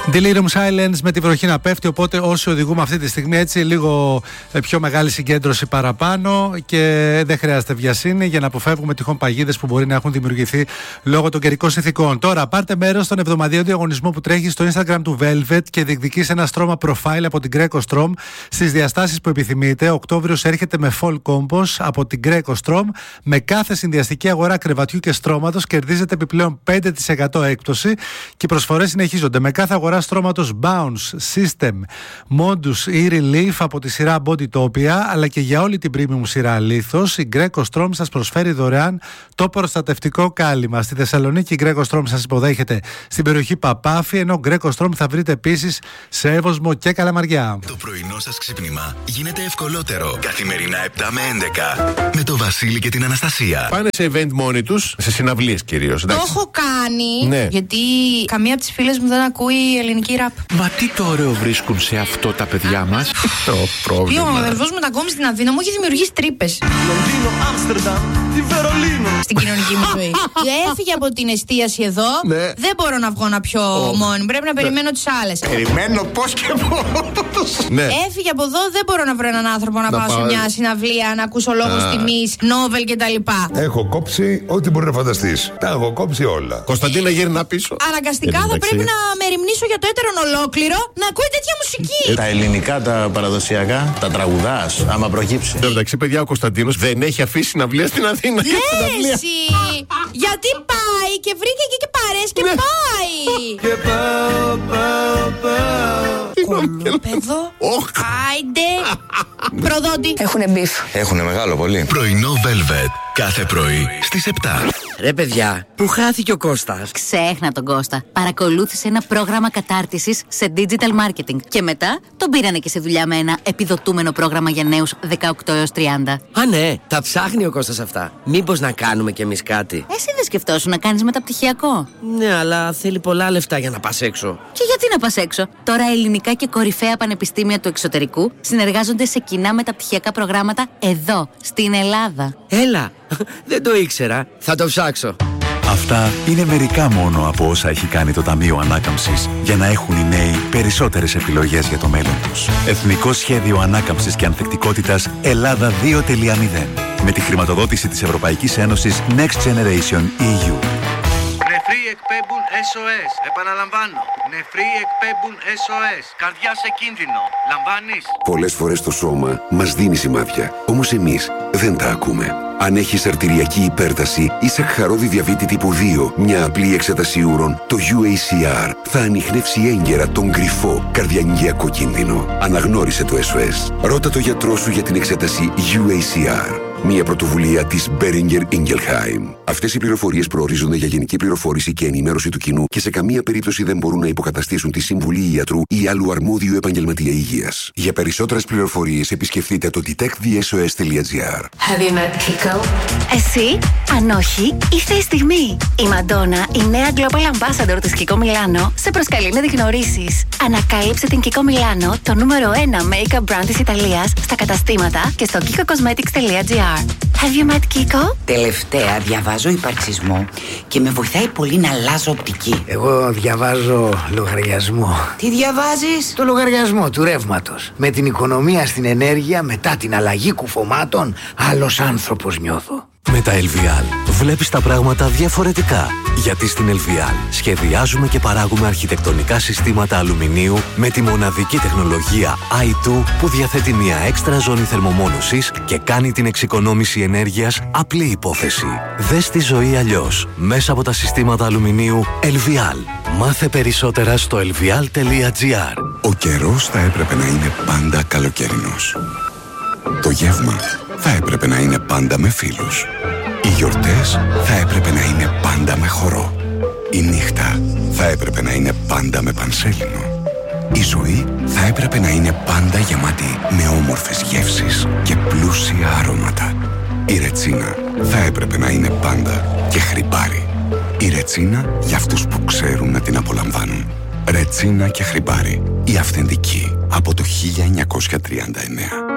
Delirium Silence με τη βροχή να πέφτει, οπότε όσοι οδηγούμε αυτή τη στιγμή έτσι λίγο πιο μεγάλη συγκέντρωση παραπάνω και δεν χρειάζεται βιασύνη για να αποφεύγουμε τυχόν παγίδες που μπορεί να έχουν δημιουργηθεί λόγω των καιρικών συνθηκών. Τώρα πάρτε μέρος στον εβδομαδιαίο διαγωνισμό που τρέχει στο Instagram του Velvet και διεκδικείς ένα στρώμα profile από την Greco Strom στις διαστάσεις που επιθυμείτε. Ο Οκτώβριος έρχεται με Fall Combos από την Greco Strom. Με κάθε συνδυαστική αγορά κρεβατιού και στρώματος κερδίζετε επιπλέον 5% έκπτωση και οι προσφορές συνεχίζονται. Με κάθε αγορά στρώματος Bounce, System, Modus ή Relief από τη σειρά Bodytopia, αλλά και για όλη την premium σειρά Λίθος, η Greco Strom σας προσφέρει δωρεάν το προστατευτικό κάλυμα. Στη Θεσσαλονίκη η Greco Strom σας υποδέχεται στην περιοχή Παπάφη, ενώ Greco Strom θα βρείτε επίσης σε Εύωσμο και Καλαμαριά. Το πρωινό σας ξύπνημα γίνεται ευκολότερο. Καθημερινά 7 με 11 με το Βασίλη και την Αναστασία. Πάνε σε event μόνοι τους, σε συναυλίες κυρίως. Το έχω κάνει, ναι. Γιατί καμία από τις φίλες μου δεν ακούει ελληνική ραπ. Μα τι το ωραίο βρίσκουν σε αυτό τα παιδιά μας. Το πρόβλημα. Ο αδερφός μου μετακόμισε στην Αθήνα, μου έχει δημιουργήσει τρύπες. Λονδίνο, Άμστερνταμ, τη Βερολίνο. Στην κοινωνική μου ζωή. Έφυγε από την εστίαση εδώ. Ναι. Δεν μπορώ να βγω να πιω μόνη. Πρέπει να περιμένω τις άλλες. Περιμένω πώς και πώς. Ναι. Έφυγε από εδώ, δεν μπορώ να βρω έναν άνθρωπο να πάω σε μια συναυλία, να ακούσω λόγους τιμής, νόβελ κτλ. Έχω κόψει ό,τι μπορεί να φανταστείς. Τα έχω κόψει όλα. Κωνσταντίνα, γύρνα πίσω. Αναγκαστικά θα πρέπει να μεριμνήσω για το έτερον ολόκληρο να ακούει τέτοια μουσική. Τα ελληνικά, τα παραδοσιακά, τα τραγουδάς, άμα προκύψει. Εντάξει, παιδιά, ο Κωνσταντίνος δεν έχει αφήσει συναυλία στην Αθήνα. Εσύ! Γιατί πάει και βρήκε εκεί και παρές και πάει! Και Κολοπέδο, άιντε! Προδότη! Έχουνε μπιφ. Έχουνε μεγάλο πολύ. Πρωινό Velvet. Κάθε πρωί στις 7. Ρε παιδιά, που χάθηκε ο Κώστας? Ξέχνα τον Κώστα. Παρακολούθησε ένα πρόγραμμα κατάρτισης σε digital marketing. Και μετά τον πήρανε και σε δουλειά με ένα επιδοτούμενο πρόγραμμα για νέους 18 έως 30. Α, ναι, τα ψάχνει ο Κώστας αυτά. Μήπως να κάνουμε κι εμείς κάτι? Εσύ δεν σκεφτόσουν να κάνεις μεταπτυχιακό? Ναι, αλλά θέλει πολλά λεφτά για να πας έξω. Και γιατί να πας έξω? Τώρα ελληνικά και κορυφαία πανεπιστήμια του εξωτερικού συνεργάζονται σε κοινά μεταπτυχιακά προγράμματα εδώ, στην Ελλάδα. Έλα, δεν το ήξερα. Θα το ψάξω. Αυτά είναι μερικά μόνο από όσα έχει κάνει το Ταμείο Ανάκαμψης για να έχουν οι νέοι περισσότερες επιλογές για το μέλλον τους. Εθνικό Σχέδιο Ανάκαμψης και Ανθεκτικότητας Ελλάδα 2.0 με τη χρηματοδότηση της Ευρωπαϊκής Ένωσης Next Generation EU. Νεφροί εκπέμπουν SOS. Επαναλαμβάνω. Νεφροί εκπέμπουν SOS. Καρδιά σε κίνδυνο. Λαμβάνεις? Πολλές φορές το σώμα μας δίνει σημάδια. Όμως εμείς δεν τα ακούμε. Αν έχεις αρτηριακή υπέρταση ή σαχαρώδη διαβήτη τύπου 2, μια απλή εξέταση ούρων, το UACR θα ανιχνεύσει έγκαιρα τον κρυφό καρδιαγγειακό κίνδυνο. Αναγνώρισε το SOS. Ρώτα το γιατρό σου για την εξέταση UACR. Μια πρωτοβουλία της Boehringer Ingelheim. Αυτές οι πληροφορίες προορίζονται για γενική πληροφόρηση και ενημέρωση του κοινού και σε καμία περίπτωση δεν μπορούν να υποκαταστήσουν τη συμβουλή ιατρού ή άλλου αρμόδιου επαγγελματία υγείας. Για περισσότερες πληροφορίες επισκεφτείτε το detectthesos.gr. Have you met Kiko? Εσύ? Αν όχι, ήρθε η στιγμή. Η Μαντόνα, η νέα Global Ambassador της Kiko Milano, σε προσκαλεί να τη γνωρίσεις. Ανακάλυψε την Kiko Milano, το νούμερο 1 make-up brand της Ιταλίας, στα καταστήματα και στο kikocosmetics.gr. Have you met Kiko? Τελευταία διαβάζω υπαρξισμό και με βοηθάει πολύ να αλλάζω οπτική. Εγώ διαβάζω λογαριασμό. Τι διαβάζεις? Το λογαριασμό του ρεύματος. Με την οικονομία στην ενέργεια μετά την αλλαγή κουφωμάτων, άλλος άνθρωπος νιώθω. Με τα LVL βλέπεις τα πράγματα διαφορετικά. Γιατί στην LVL σχεδιάζουμε και παράγουμε αρχιτεκτονικά συστήματα αλουμινίου με τη μοναδική τεχνολογία i2 που διαθέτει μια έξτρα ζώνη θερμομόνωσης και κάνει την εξοικονόμηση ενέργειας απλή υπόθεση. Δες τη ζωή αλλιώς μέσα από τα συστήματα αλουμινίου LVL. Μάθε περισσότερα στο lvl.gr. Ο καιρός θα έπρεπε να είναι πάντα καλοκαιρινός. Το γεύμα θα έπρεπε να είναι πάντα με φίλους. Οι γιορτές θα έπρεπε να είναι πάντα με χορό. Η νύχτα θα έπρεπε να είναι πάντα με πανσέλινο. Η ζωή θα έπρεπε να είναι πάντα γεμάτη με όμορφες γεύσεις και πλούσια αρώματα. Η ρετσίνα θα έπρεπε να είναι πάντα και χρυμπάρι. Η ρετσίνα για αυτούς που ξέρουν να την απολαμβάνουν. Ρετσίνα και χρυμπάρι. Η αυθεντική από το 1939.